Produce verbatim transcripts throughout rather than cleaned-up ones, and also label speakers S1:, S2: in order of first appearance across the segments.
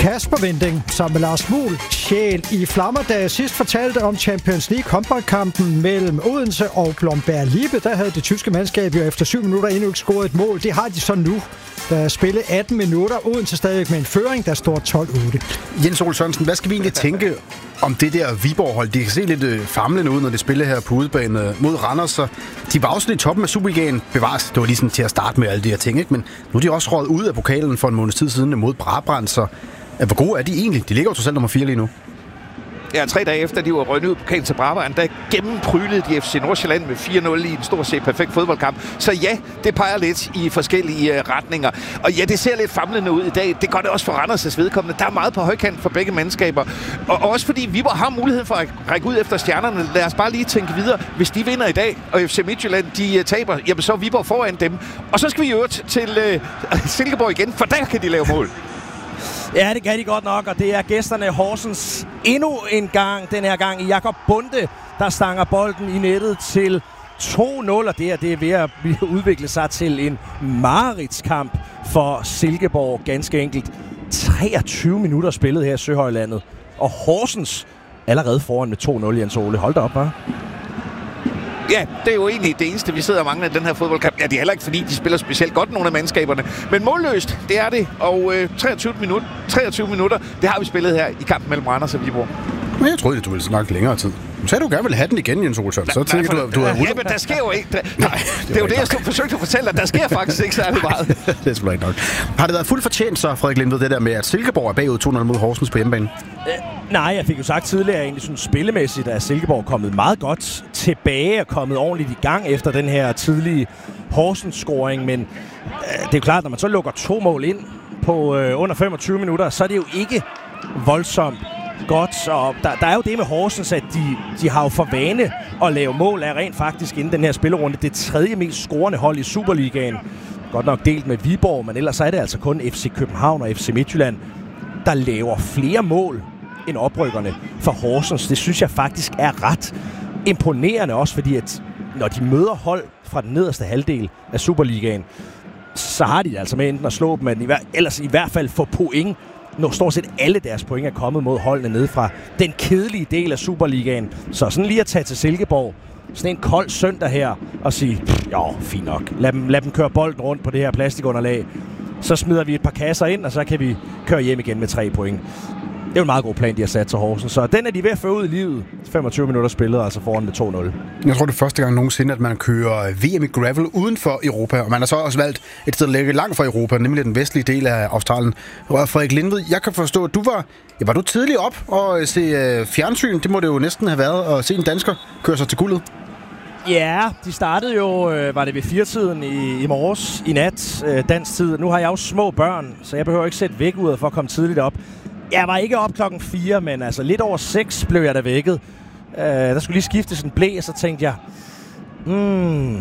S1: Kasper Winding sammen med Lars Muhl, sjæl i flammer, da jeg sidst fortalte om Champions League håndboldkampen mellem Odense og Blomberg Liebe. Der havde det tyske mandskab jo efter syv minutter endnu ikke scoret et mål. Det har de så nu. Der er spillet atten minutter. Odense stadig med en føring, der står tolv otte.
S2: Jens Ole Sørensen, hvad skal vi egentlig tænke om det der Viborg-hold? De kan se lidt øh, famlende ud, når de spiller her på udebane mod Randers. Så de var også lidt i toppen af Superligaen. Bevares, det var ligesom til at starte med alle de her ting, ikke? Men nu er de også røget ud af pokalen for en måneds tid siden mod Brabrand. Så hvor gode er de egentlig? De ligger jo totalt nummer fire lige nu.
S3: Ja, tre dage efter, de var røget ud på pokalen til Brabrand, der gennemprylede de F C Nordsjælland med fire nul i en stort set perfekt fodboldkamp. Så ja, det peger lidt i forskellige uh, retninger. Og ja, det ser lidt famlende ud i dag. Det gør det også for Randers' vedkommende. Der er meget på højkant for begge mandskaber. Og også fordi Viborg har mulighed for at række ud efter stjernerne. Lad os bare lige tænke videre. Hvis de vinder i dag, og F C Midtjylland de uh, taber, jamen så er Viborg foran dem. Og så skal vi jo til uh, Silkeborg igen, for der kan de lave mål.
S4: Ja, det kan de godt nok, og det er gæsterne Horsens endnu en gang, den her gang i Jakob Bunde, der stanger bolden i nettet til to nul, og det her det er ved at udvikle sig til en mareridtskamp for Silkeborg, ganske enkelt. treogtyve minutter spillet her i Søhøjlandet, og Horsens allerede foran med to nul, Jens Ole. Hold da op, hva'?
S3: Ja, det er jo egentlig det eneste, vi sidder og mangler i den her fodboldkamp. Ja, det er heller ikke, fordi de spiller specielt godt, nogle af mandskaberne. Men målløst, det er det. Og øh, treogtyve minutter, treogtyve minutter, det har vi spillet her i kampen mellem Randers og Viborg.
S2: Men jeg troede, du ville snakke længere tid. Du sagde, du gerne ville have den igen, Jens Ole Sørensen. Så tænker du, du har...
S3: Ja, men der sker jo ikke... Der, nej, det, det er jo det, jeg stod, forsøgte at fortælle dig. Der sker faktisk ikke særlig meget.
S2: Det er sgu ikke nok. Har det været fuldt fortjent så, Frederik Lindved, det der med, at Silkeborg er bagud to nul mod Horsens på hjemmebane?
S4: Øh, nej, jeg fik jo sagt tidligere, at jeg synes spillemæssigt er Silkeborg kommet meget godt tilbage og kommet ordentligt i gang efter den her tidlige Horsens-scoring. Men øh, det er jo klart, når man så lukker to mål ind på øh, under femogtyve minutter, så er det jo ikke voldsomt godt, og der, der er jo det med Horsens, at de, de har jo for vane at lave mål af rent faktisk inden den her spillerunde. Det tredje mest scorende hold i Superligaen. Godt nok delt med Viborg, men ellers er det altså kun F C København og F C Midtjylland, der laver flere mål end oprykkerne for Horsens. Det synes jeg faktisk er ret imponerende også, fordi at når de møder hold fra den nederste halvdel af Superligaen, så har de altså med enten at slå dem, men i hver, ellers i hvert fald få point, når stort set alle deres point er kommet mod holdene nede fra den kedelige del af Superligaen. Så sådan lige at tage til Silkeborg, sådan en kold søndag her, og sige, jo, fint nok, lad dem, lad dem køre bolden rundt på det her plastikunderlag. Så smider vi et par kasser ind, og så kan vi køre hjem igen med tre point. Det er jo en meget god plan, de har sat til Horsens. Så den er de ved at føre ud i livet. femogtyve minutter spillet, altså foran med to nul.
S2: Jeg tror, det er første gang nogensinde, at man kører V M i gravel uden for Europa. Og man har så også valgt et sted, der ligger langt fra Europa, nemlig den vestlige del af Australien. Og Frederik Lindved, jeg kan forstå, at du var, ja, var du tidligt op og se uh, fjernsyn? Det må det jo næsten have været at se en dansker køre sig til guldet.
S4: Ja, de startede jo, øh, var det ved firetiden i, i morges, i nat, øh, dansk tid. Nu har jeg jo små børn, så jeg behøver ikke sætte væk ud for at komme tidligt op. Jeg var ikke op klokken fire, men altså lidt over seks blev jeg da vækket. Øh, der skulle lige skiftes en blæ, og så tænkte jeg, hmm,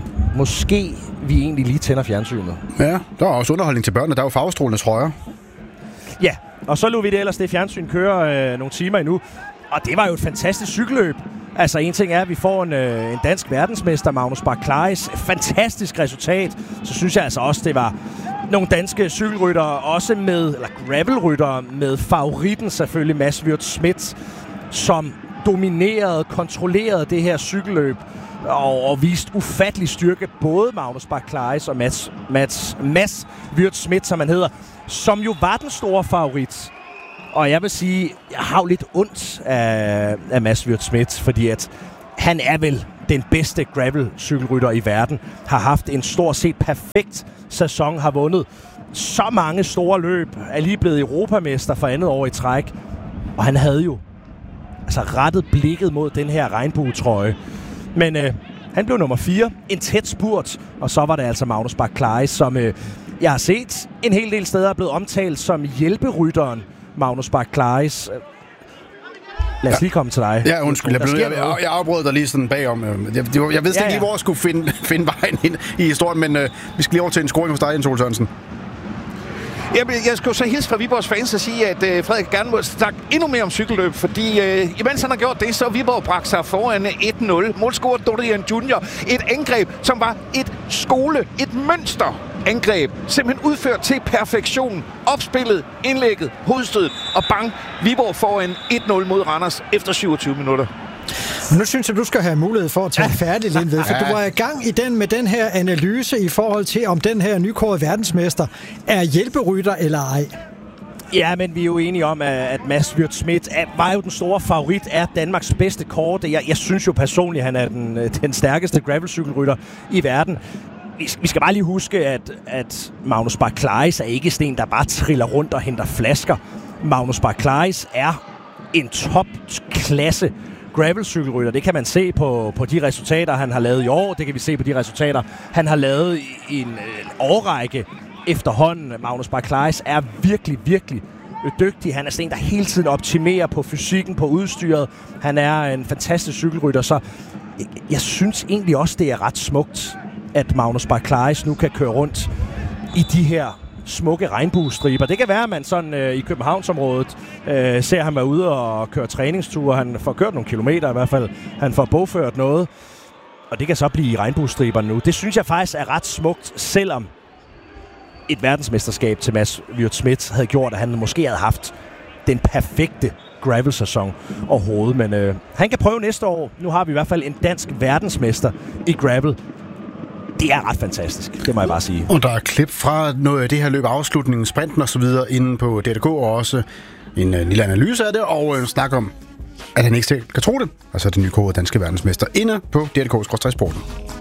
S4: måske vi egentlig lige tænder fjernsynet.
S2: Ja, der var også underholdning til børnene. Der var farvestrålende trøjer.
S4: Ja, og så lod vi det ellers det fjernsyn køre øh, nogle timer endnu. Og det var jo et fantastisk cykelløb. Altså en ting er, at vi får en, øh, en dansk verdensmester, Magnus Bach Claes. Fantastisk resultat. Så synes jeg altså også, det var nogle danske cykelryttere, også med, eller gravelryttere, med favoritten selvfølgelig, Mads Wirt Schmidt, som dominerede, kontrollerede det her cykelløb og, og viste ufattelig styrke. Både Magnus Bach Claes og Mads, Mads, Mads Wirt Schmidt, som han hedder, som jo var den store favorit. Og jeg vil sige, jeg har jo lidt ondt af, af Mads Wirt Schmidt, fordi at han er vel den bedste gravel-cykelrytter i verden. Har haft en stort set perfekt sæson, har vundet så mange store løb, er lige blevet europamester for andet år i træk. Og han havde jo altså rettet blikket mod den her regnbuetrøje. Men øh, han blev nummer fire, en tæt spurt, og så var det altså Magnus Bach Claes, som øh, jeg har set en hel del steder er blevet omtalt som hjælperytteren Magnus Bach Claes. Lad os lige komme til dig.
S2: Ja, undskyld. Jeg, blev, jeg, jeg, jeg afbrød dig lige sådan bagom. Jeg, jeg, jeg ved ja, ikke lige, hvor jeg skulle finde, finde vejen ind i historien, men øh, vi skal lige over til en scoring hos dig, Jens Ole Sørensen.
S3: Jamen, jeg skal jo så hilse fra Viborgs fans og sige, at øh, Frederik gerne må snakke endnu mere om cykelløb, fordi øh, imens han har gjort det, så Viborg bragt sig foran et nul. Målscorer Dorian Junior Et angreb, som var et skole, et mønster angreb. Simpelthen udført til perfektion. Opspillet, indlægget, hovedstødet og bang. Viborg får en et nul mod Randers efter syvogtyve minutter.
S1: Men nu synes jeg, du skal have mulighed for at tage færdig, Lindved, for du var i gang i den med den her analyse i forhold til, om den her nykårede verdensmester er hjælperytter eller ej.
S4: Ja, men vi er jo enige om, at Mads Wirt Schmidt var jo den store favorit, er Danmarks bedste kort. Jeg, jeg synes jo personligt, at han er den, den stærkeste gravelcykelrytter i verden. Vi skal bare lige huske, at, at Magnus Bach Claes er ikke sådan en, der bare triller rundt og henter flasker. Magnus Bach Claes er en topklasse gravelcykelrytter. Det kan man se på, på de resultater, han har lavet i år. Det kan vi se på de resultater, han har lavet i, i en, en årrække efterhånden. Magnus Bach Claes er virkelig, virkelig dygtig. Han er sådan en, der hele tiden optimerer på fysikken, på udstyret. Han er en fantastisk cykelrytter, så jeg, jeg synes egentlig også, det er ret smukt, at Magnus Bach Claes nu kan køre rundt i de her smukke regnbuestriber. Det kan være, at man sådan øh, i Københavnsområdet øh, ser ham være ude og køre træningsture. Han får kørt nogle kilometer i hvert fald. Han får bogført noget. Og det kan så blive i regnbuestriberne nu. Det synes jeg faktisk er ret smukt, selvom et verdensmesterskab til Mads Wirt Schmidt havde gjort, at han måske havde haft den perfekte gravel-sæson overhovedet. Men øh, han kan prøve næste år. Nu har vi i hvert fald en dansk verdensmester i gravel. Det er ret fantastisk, det må jeg bare sige.
S2: Og der er klip fra noget af det her løb, afslutningen, sprinten og så videre, inde på D R K, og også en uh, lille analyse af det, og en uh, snak om, at han ikke selv kan tro det. Altså den nye danske verdensmester inde på D R K skråstreg sporten.